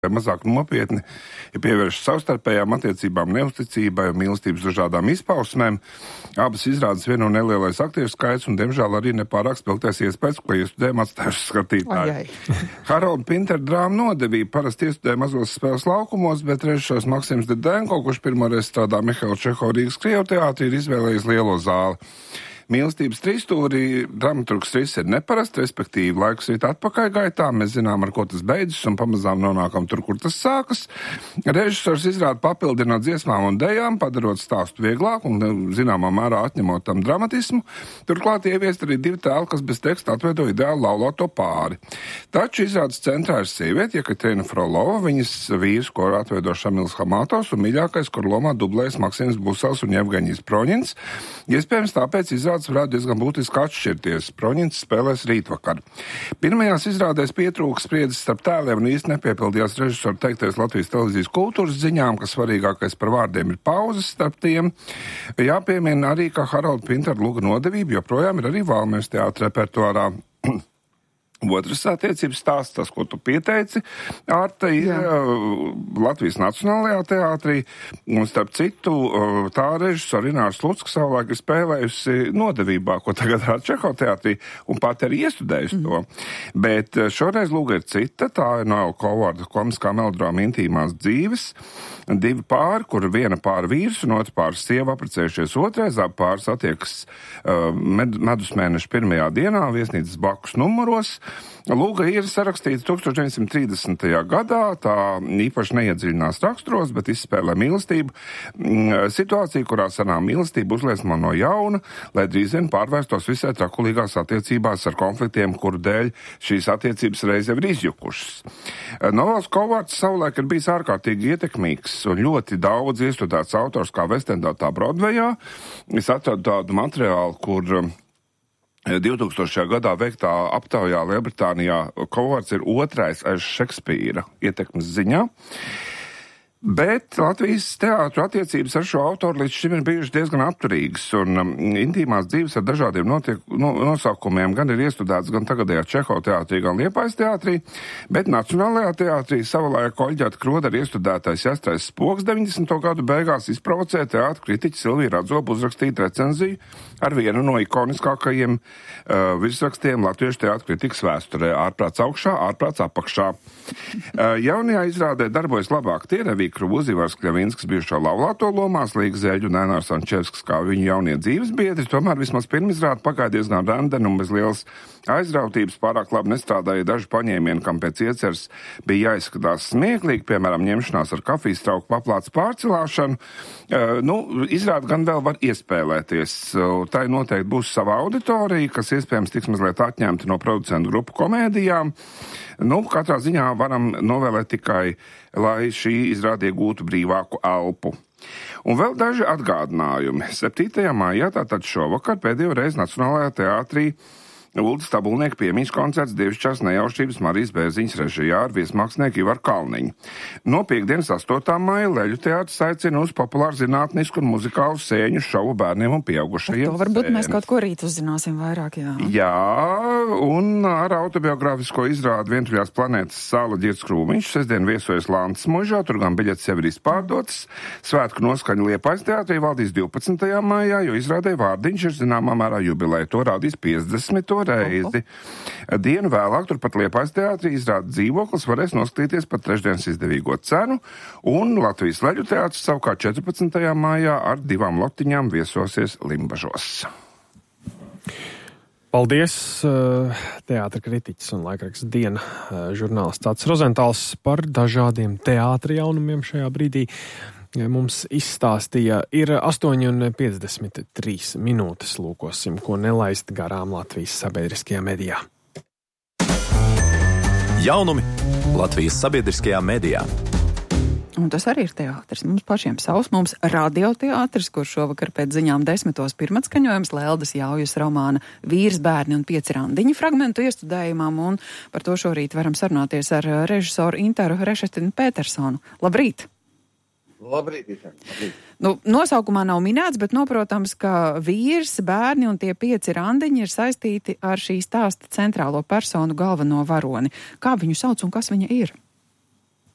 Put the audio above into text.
mazāk nopietni, ja pievēršas savstarpējām attiecībām, neusticībai un mīlestības dažādām izpausmēm. Abas izrādes vieno nelielais aktieru skaits un, diemžēl, arī nepārāk spilgtais iespējas, ko iestudējam atstājuši skatītāji. Harolda Pintera drāma Nodevība parasti iestudēja mazos spēles laukumos, bet režisors Maksims Dedenko, kurš pirmoreiz strādā Mihaila Čehovu Rīgas Krievu teātrī, ir izvēlējies lielo zāli. Mīlestības trīsstūrī dramaturgs risina neparasti, respektīvi laikus iet atpakaļ gaitā, mēs zinām, ar ko tas beidzas un pamazām nonākam tur, kur tas sākas. Režisors izrāda papildināt dziesmām un dejām, padarot stāstu vieglāk un zināmā mērā atņemot tam dramatismu. Turklāt ieviest arī divi tēli, kas bez teksta atveido ideālu laulāto pāri. Taču izrādes centrā ir sieviete, Jekaterina Frolova, viņas vīrs, ko atveido Šamils Hamatovs, un mīļākais, kur lomā dublējas Maksims Busels un Jevgeņijs Proņins. Iespējams, tāpēc izrādes varētu diezgan būtiski atšķirties. Proņins spēlēs rītvakar. Pirmajās izrādēs pietrūka spriedzes starp tēliem un īsti nepiepildījās režisoru teiktais Latvijas televīzijas kultūras ziņām, ka svarīgākais par vārdiem ir pauzes starp tiem. Jāpiemina arī, ka Harolda Pintera Luga Nodevība joprojām ir arī Valmieras teātra repertuārā. Otrs attiecības stāsts, tas, ko tu pieteici, Ārta, ir Latvijas Nacionālajā teātrī, un starp citu, tā režisora Ināra Slucka savulaik ir spēlējusi Nodevībā, ko tagad rāda Čehovu teātrī, un pat arī iestudējusi to. Bet šoreiz lūga ir cita, tā ir Noela Kovarda komiskā melodrama Intīmās dzīves, divi pāri, kur viena pāri vīrs un otra pāri sieva apprecējušies otrais, abi pāri satiekas medusmēneša pirmajā dienā, viesnīcas Bakus numuros. Lūga ir sarakstīta 1930. gadā, tā īpaši neiedziļinās raksturos, bet izspēlē mīlestību. Situācija, kurā senā mīlestība uzliesmo no jauna, lai drīz vien pārvērstos visai trakulīgās attiecībās ar konfliktiem, kuru dēļ šīs attiecības reiz jau ir izjukušas. Noels Kovards savulaik ir bijis ārkārtīgi ietekmīgs un ļoti daudz iestudēts autors kā Vestendā, tā Brodvejā. Es atradu tādu materiālu, kur 2000. gadā veiktā aptaujā Lielbritānijā Kovards ir otrais aiz Šekspīra ietekmes ziņā. Bet Latvijas teātru attiecības ar šo autoru līdz šim ir bijušas diezgan atturīgas, un intīmās dzīves ar dažādiem nosaukumiem gan ir iestudēts gan tagadējā Čehovu teātrī, gan Liepājas teātrī, bet Nacionālajā teātrī savulaik Oļģerta Krodera iestudētais Jastrais spoks 90. gadu beigās izprovocēja teātra kritiķi Silviju Radzobu uzrakstīt recenziju ar vienu no ikoniskākajiem virsrakstiem latviešu teātra kritikas vēsturē - ārprāts augšā, ārprāts apakšā. Jaunajā izrādē darbojas labāk tie Revija Krūzi, Ivars Kļavinskas bijušo laulāto lomās, Līga Zeļu un Ēnārs Ančevskis kā viņu jaunie dzīves biedri, tomēr vismaz pirmizrāde pagāja diezgan randeni un bez lielas aizrautības, pārāk labi nestrādāja daži paņēmieni, kam pēc ieceres bija jāizskatās smieklīgi, piemēram, ņemšanās ar kafijas trauku paplātes pārcelāšanu. Izrāde gan vēl var iespēlēties. Tai noteikti būs sava auditorija, kas iespējams tiks mazliet atņemta no producentu grupu komēdijām. Katrā ziņā varam novēlēt tikai, lai šī izrāde iegūtu brīvāku elpu. Un vēl daži atgādinājumi. 7. maijā, tātad šovakar, pēdējo reizi Nacionālajā teātrī Ulda Stabulnieka piemiņas koncerts Dievišķās nejaušības Marijas Bērziņas režijā ar viesmākslinieku Ivaru Kalniņu. No piekdienas 8. maija Leļu teātris aicina uz populāru zinātnisku un muzikālu sēņu šovu bērniem un pieaugušajiem. To varbūt mēs kaut ko rīt uzzināsim vairāk, jā. Jā, un ar autobiogrāfisko izrādi Vientuļās planētas sāla Ģirds Krūmiņš sestdien viesojas Lantas mužā, tur gan biļetes jau ir izpārdotas. Svētku noskaņa Liepājas teātrī valdīs 12. maijā, jo izrādē Vārdiņš ir zināmā mērā jubileja. To rādīs 50. reizi. Dienu vēlāk turpat Liepājas teātrī izrāda Dzīvoklis varēs noskatīties par trešdienas izdevīgo cenu, un Latvijas Leļu teātris savukārt 14. maijā ar 2 lotiņām viesosies Limbažos. Paldies, teātra kritiķis un laikraksts Diena žurnālists Tāds Rozentāls par dažādiem teātra jaunumiem šajā brīdī. Mums izstāstīja, ir 8:53 minūtes, lūkosim, ko nelaist garām Latvijas sabiedriskajā medijā. Jaunumi Latvijas sabiedriskajā medijā. Un tas arī ir teātris. Mums pašiem savs, mums radioteātris, kur šovakar pēc ziņām 10. pirmatskaņojums Leldas Jaujas romāna Vīrs, bērni un 5 randiņi fragmentu iestudējumam, un par to šorīt varam sarunāties ar režisoru Interu Rešetinu Petersonu. Labrīt! Labrīt visiem. Nosaukumā nav minēts, bet noprotams, ka vīrs, bērni un tie 5 randiņi ir saistīti ar šī stāsta centrālo personu galveno varoni. Kā viņu sauc un kas viņa ir?